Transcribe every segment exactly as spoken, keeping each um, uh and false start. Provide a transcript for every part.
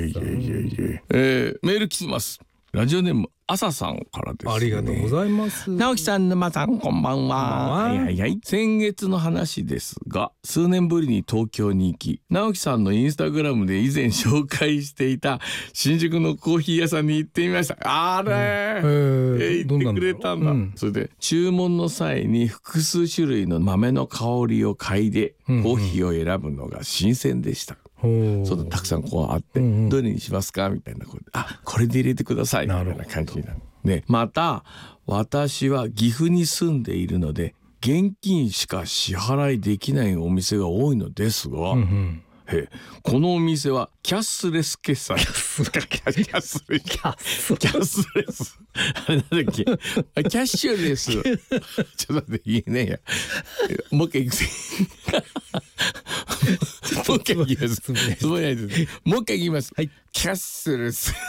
えいえいえいえ、えー、メール来てます。ラジオネーム朝さんからです、ね、 ありがとうございます。 直樹さん、沼さん、こんばんは。はいはいはい。先月の話ですが、数年ぶりに東京に行き、直樹さんのインスタグラムで以前紹介していた新宿のコーヒー屋さんに行ってみました。あれ、うん、えー、行ってくれたんだ、うん、それで注文の際に複数種類の豆の香りを嗅いでコーヒーを選ぶのが新鮮でした。うんうん、そうたくさんこうあって、うんうん、どれにしますかみたいな、あ、これで入れてくださいみたいな感じになる。でまた私は岐阜に住んでいるので現金しか支払いできないお店が多いのですが、うんうん、えこのお店はキャッシュレス決済キャッシュレスキャッシュレスキャッシュレスあれなんだっけキャッシュレスちょっと待って言えねえやもう一回いくぜもう一回言いますもう一回言います、はい、キャッシュレス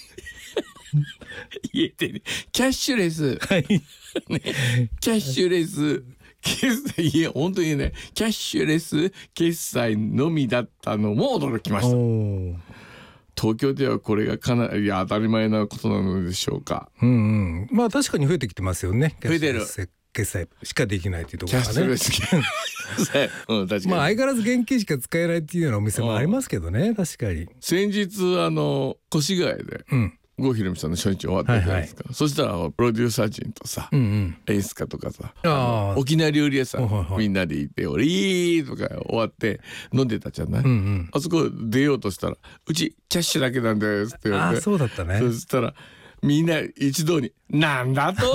言えてね、キャッシュレス、はいね、キャッシュレス決済、いや本当にね、キャッシュレス決済のみだったのも驚きました。東京ではこれがかなり当たり前なことなのでしょうか。 うんうん、まあ確かに増えてきてますよね。 増えてる。 決済しかできないっていうところがね。 キャッシュレスうん、確かに。 まあ相変わらず現金しか使えないっていうようなお店もありますけどね、確かに。 先日あの越谷で、うん郷ひろみさんの初日終わったじゃないですか、はいはい、そしたらプロデューサー陣とさ、うんうん、演出家とかさ沖縄料理屋さん、はいはい、みんなで行って「俺いい!」とか終わって飲んでたじゃない、うんうん、あそこ出ようとしたら「うちキャッシュだけなんです」って言われて、 あ、そうだったね。 そしたらみんな一堂に「なんだと!」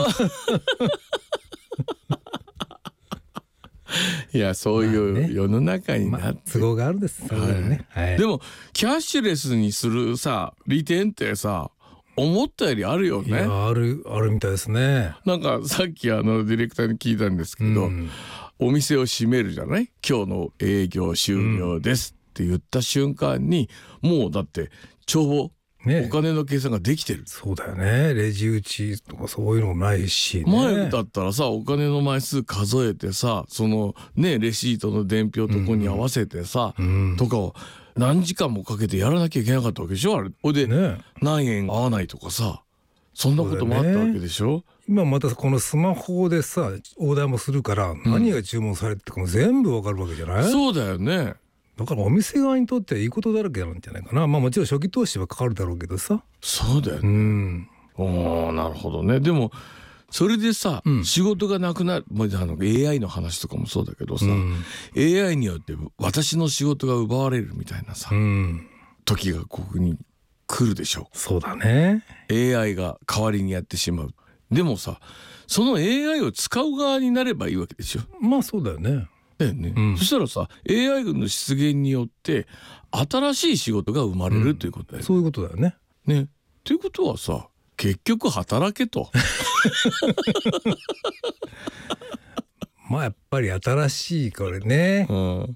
いやそういう世の中になって、まあね、 まあ、都合があるんです、ね、 はいはい、でもキャッシュレスにするさ利点ってさ思ったよりあるよね。 いや、あるあるみたいですね。 なんかさっきあのディレクターに聞いたんですけど、うん、お店を閉めるじゃない、今日の営業終了ですって言った瞬間に、うん、もうだって帳簿、ね、お金の計算ができてる。 そうだよね。レジ打ちとかそういうのもないし、ね、 前だったらさお金の枚数数えてさそのねレシートの伝票とこに合わせてさ、うん、とかを何時間もかけてやらなきゃいけなかったわけでしょ。あれほいで、ね、何円合わないとかさそんなこともあったわけでしょ、ね、 今またこのスマホでさオーダーもするから、うん、何が注文されてるかも全部わかるわけじゃない。 そうだよね。 だからお店側にとってはいいことだらけなんじゃないかな。まあもちろん初期投資はかかるだろうけどさ。 そうだよね、うん、おーなるほどね。でもそれでさ、うん、仕事がなくなる、まあ、あの エーアイ の話とかもそうだけどさ、うん、エーアイ によって私の仕事が奪われるみたいなさ、うん、時がここに来るでしょう。 そうだね。 エーアイ が代わりにやってしまう。でもさその エーアイ を使う側になればいいわけでしょ。 まあそうだよね。 だよね、うん、そしたらさ エーアイ の出現によって新しい仕事が生まれるということだよね、 うん、そういうことだよね。 ねということはさ結局働けとまあやっぱり新しいこれね、うん、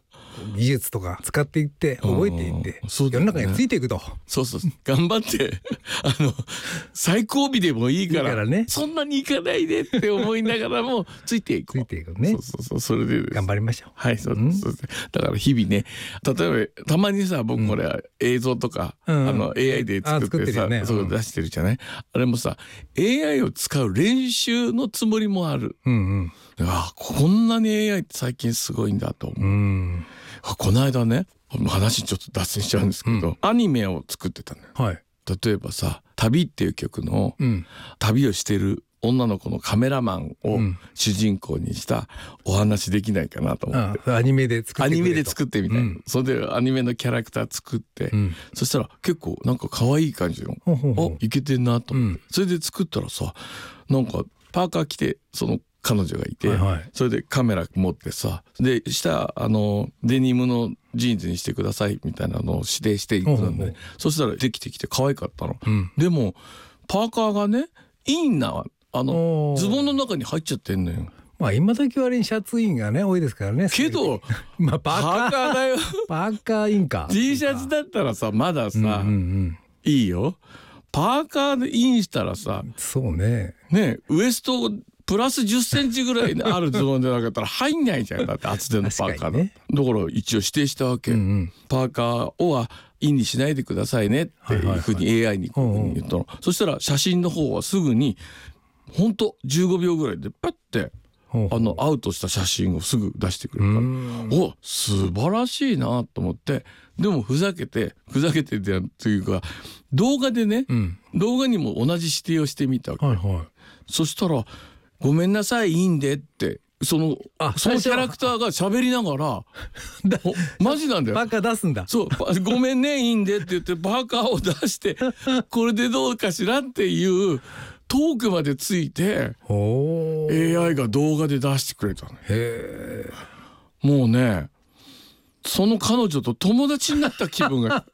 技術とか使っていって覚えていって、うんね、世の中についていくと。 そうそう頑張ってあの最後尾でもいいから、いいからね、そんなにいかないでって思いながらもついていこう。 ついていくね。 そうそうそう、それで頑張りましょう。 はい、そうです、うん、だから日々ね、例えばたまにさ僕これ、うん、映像とか、うん、あの エーアイ で作ってさ、ね、そう出してるじゃない、うん、あれもさ エーアイ を使う練習のつもりもある、うんうん、あこんなに エーアイ って最近すごいんだと思う、うん、この間ね話ちょっと脱線しちゃうんですけど、うん、アニメを作ってたのよ、はい、例えばさ旅っていう曲の、うん、旅をしてる女の子のカメラマンを主人公にしたお話できないかなと思って、 うん、アニメで作ってアニメで作ってみたい、うん、それでアニメのキャラクター作って、うん、そしたら結構なんか可愛い感じの、うん、あいけてんなと思って、うん、それで作ったらさなんかパーカー着てその彼女がいて、はいはい、それでカメラ持ってさで下あのデニムのジーンズにしてくださいみたいなのを指定していくのね。そしたらできてきて可愛かったの、うん、でもパーカーがねインナーあのズボンの中に入っちゃってんのよ。 まあ今時割にシャツインがね多いですからね。 けどまあパーカー、 パーカーだよパーカーインか T シャツだったらさまださ、うんうんうん、いいよ。パーカーでインしたらさそうねねウエストプラスじゅっセンチぐらいあるズボンでなかったら入んないじゃん。だって厚手のパーカーだ、ね、だから一応指定したわけ、うんうん、パーカーをはインにしないでくださいねっていうふうに エーアイ にこういうふうに言ったの。そしたら写真の方はすぐにほんとじゅうごびょうぐらいでパッてあのアウトした写真をすぐ出してくれるから、お素晴らしいなと思って。でもふざけてふざけてというか動画でね、うん、動画にも同じ指定をしてみたわけ、はいはい、そしたら「ごめんなさいいいんで」ってそのそのキャラクターが喋りながらマジなんだよ。 バカ出すんだ。 そう「ごめんねいいんで」って言ってバカを出してこれでどうかしらっていうトークまでついて エーアイ が動画で出してくれたの。へー。もうねその彼女と友達になった気分が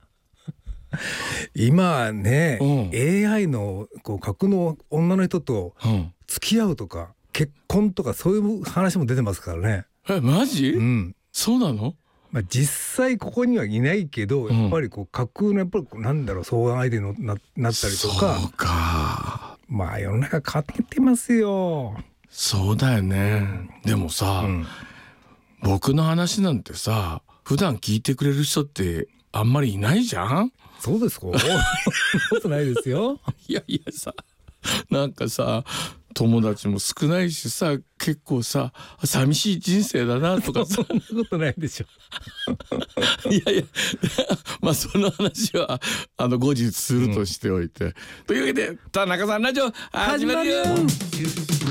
今ね、うん、エーアイ のこう架空の女の人と付き合うとか、うん、結婚とかそういう話も出てますからね。 えマジ、うん、そうなの？ まあ、実際ここにはいないけど、やっぱりこう架空のやっぱりなんだろう相談相手に な, なったりとか。 そうか。 まあ世の中変わってきてますよ。 そうだよね、うん、でもさ、うん、僕の話なんてさ普段聞いてくれる人ってあんまりいないじゃん。 そうですか？そんなことないですよ。 いやいやさなんかさ友達も少ないしさ結構さ寂しい人生だなとかそんなことないでしょ。 いやいやまあその話はあの後日するとしておいて、うん、というわけで田中さんラジオ始まるよ。